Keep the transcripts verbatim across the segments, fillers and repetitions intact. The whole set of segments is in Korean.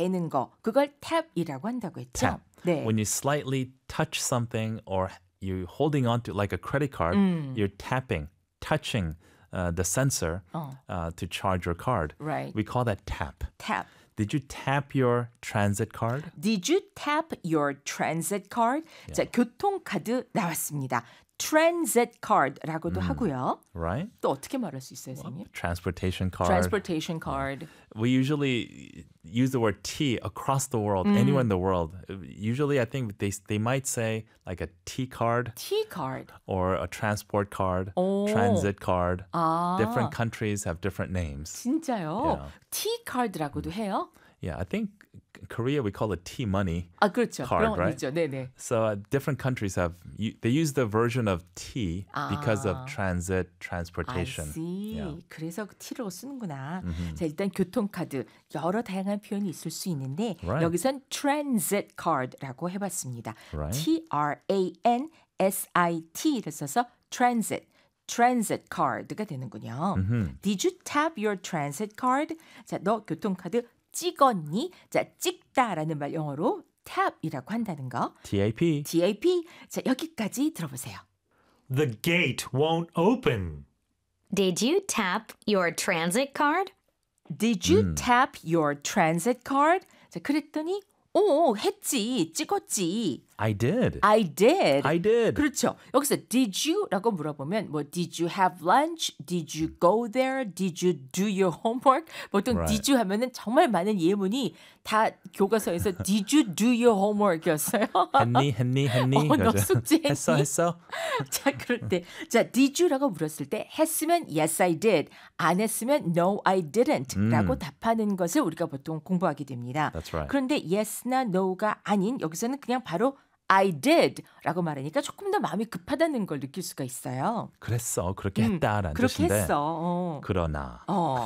대는 거 그걸 tap이라고 한다고 했죠. Tap. 네. When you slightly touch something or you're holding on to like a credit card, 음. you're tapping, touching uh, the sensor 어. uh, to charge your card. Right. We call that tap. tap. Did you tap your transit card? Did you tap your transit card? 자, 교통카드 나왔습니다. transit card라고도 하고요. Right? 또 어떻게 말할 수 있어요, 선생님? Transportation card. transportation card. We usually use the word T across the world, anywhere in the world. Usually, I think they they might say like a T card T card. or a transport card, 오. transit card. 아, Different countries have different names. 진짜요? Yeah. T card라고도 해요? Yeah, I think in Korea we call it T money. 아, 그렇죠. Card, 그런 거 right? 있죠. 네네. So uh, different countries have you, they use the version of T because of 아. transit I transportation. see. Yeah. 그래서 그 T로 쓰는구나. 자, 일단 교통카드 여러 다양한 표현이 있을 수 있는데 Right. 여기선 transit card라고 해봤습니다. Right. T R A N S I T를 써서 transit. transit card가 되는군요. Did you tap your transit card? 자, 너 교통카드 찍었니? 자, 찍다라는 말 영어로 tap이라고 한다는 거. TAP. tap. 자, 여기까지 들어보세요. The gate won't open. Did you tap your transit card? Did you tap your transit card? 자, 그랬더니 오, 했지. 찍었지. I did. I did. I did. 그렇죠. 여기서 did you라고 물어보면 뭐 did you have lunch? Did you go there? Did you do your homework? 보통 Right. did you 하면은 정말 많은 예문이 다 교과서에서 did you do your homework이었어요. 했니 했니 했니. 어, 너 그죠? 숙제했니? 했어 했어. 자, 그럴 때, 자, did you라고 물었을 때 했으면 yes I did, 안 했으면 no I didn't라고 답하는 것을 우리가 보통 공부하게 됩니다. That's right. 그런데 yes나 no가 아닌 여기서는 그냥 바로 I did라고 말하니까 조금 더 마음이 급하다는 걸 느낄 수가 있어요. 그랬어. 그렇게 했다라는 그렇게 뜻인데. 했어. 어. 그러나. 어.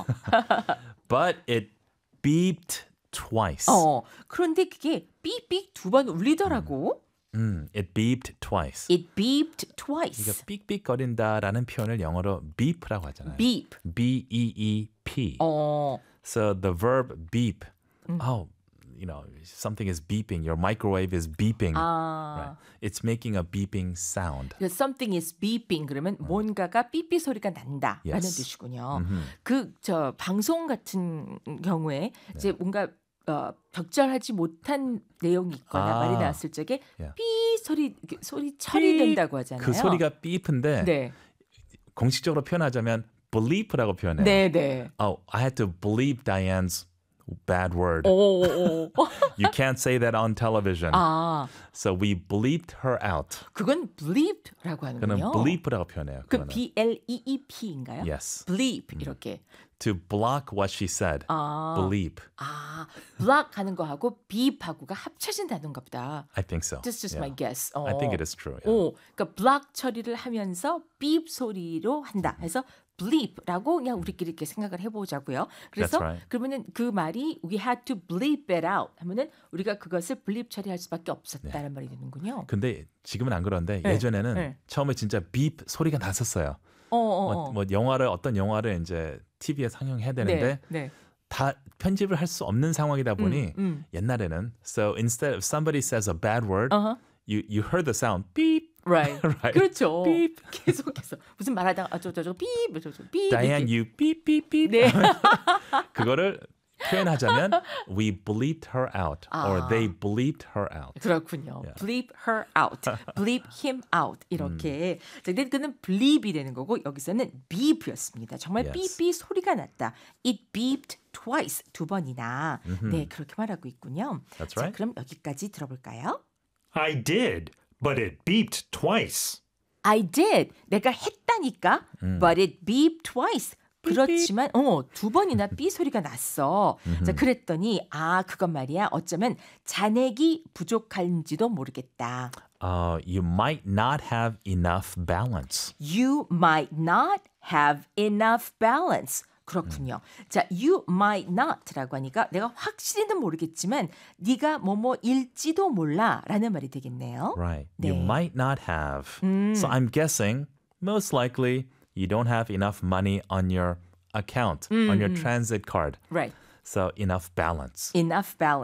But it beeped twice. 어. 그런데 그게 삐삐 두 번 울리더라고. 음, it beeped twice. It beeped twice. 이거 삑삑거린다라는 표현을 영어로 beep라고 하잖아요. beep. B E E P. 어. So the verb beep. Oh, you know, something is beeping. Your microwave is beeping. 아. Right. It's making a beeping sound. Something is beeping 그러면 뭔가가 삐삐 소리가 난다라는 Yes. 뜻이군요. 그 저 방송 같은 경우에 이제 뭔가 어, 적절하지 못한 내용이 있거나 아. 말이 나왔을 적에 Yeah. 삐 소리 이렇게 소리 처리된다고 하잖아요. 그 소리가 삐프인데 네, 공식적으로 표현하자면 bleep라고 표현해요. 네, 네. Oh, I had to bleep Diane's bad word. 오, 오, 오. You can't say that on television. 아, So we bleeped her out. 그건 bleep라고 그는 하는군요. bleep라고 표현해요. 그 그거는. B L E E P인가요? Yes. bleep 이렇게. To block what she said. 아, Bleep. 아, block 하는 거하고 beep하고가 합쳐진다는가 보다. I think so. This is just Yeah. my guess. 어. I think it is true. Yeah. 오, 그러니까 block 처리를 하면서 beep 소리로 한다. 해서 bleep라고 그냥 우리끼리 이렇게 생각을 해보자고요. 그래서 That's right. 그러면은 그 말이 we had to bleep it out 하면은 우리가 그것을 bleep 처리할 수밖에 없었다는 말이 되는군요. 근데 지금은 안 그런데 네, 예전에는 네. 처음에 진짜 beep 소리가 났었어요. 어, 어, 뭐, 어. 뭐 영화를 어떤 영화를 이제 티비에 상영해야 되는데 네, 네. 다 편집을 할 수 없는 상황이다 보니 음. 옛날에는 so instead of somebody says a bad word, Uh-huh. you you heard the sound beep. Right. Right. 그렇죠. beep. 계속해서 무슨 말하다가 아, 저, 저, 저, 삐, 저, 저, 삐. Diane, 이렇게. you beep beep beep. 네. 그거를 표현하자면 we bleeped her out or 아. they bleeped her out. 그렇군요. Yeah. bleep her out, bleep him out 이렇게. 자, 근데 그는 bleep이 되는 거고 여기서는 beep였습니다. 정말 Yes. 삐삐 소리가 났다. It beeped twice 두 번이나. 네, 그렇게 말하고 있군요. That's 자, right. 그럼 여기까지 들어볼까요? I did, but it beeped twice. I did. 내가 했다니까. But it beeped twice. 그렇지만 어, 두 번이나 삐 소리가 났어. 자, 그랬더니 아, 그건 말이야. 어쩌면 잔액이 부족한지도 모르겠다. Uh, you might not have enough balance. You might not have enough balance. 그렇군요. 자, you might not라고 하니까 내가 확실히는 모르겠지만 네가 뭐뭐일지도 몰라라는 말이 되겠네요. Right. 네. You might not have. So I'm guessing most likely you don't have enough money on your account, on your transit card. Right. So enough balance. Enough balance.